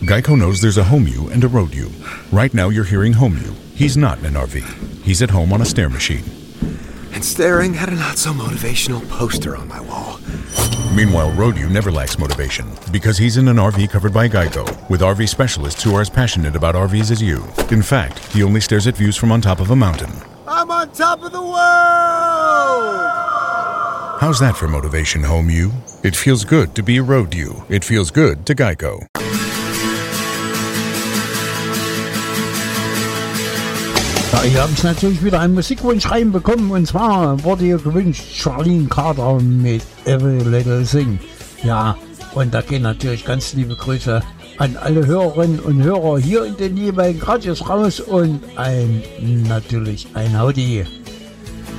Geico knows there's a home you and a road you. Right now you're hearing home you. He's not in an RV. He's at home on a stair machine. And staring at a not-so-motivational poster on my wall. Meanwhile, road you never lacks motivation because he's in an RV covered by Geico with RV specialists who are as passionate about RVs as you. In fact, he only stares at views from on top of a mountain. I'm on top of the world! How's that for motivation, home you? It feels good to be a road you. It feels good to Geico. Ja, hier habe ich natürlich wieder einen Musikwunsch reinbekommen und zwar wurde hier gewünscht Charlene Carter mit Every Little Thing. Ja, und da gehen natürlich ganz liebe Grüße an alle Hörerinnen und Hörer hier in den jeweiligen Radios raus und natürlich ein Howdy.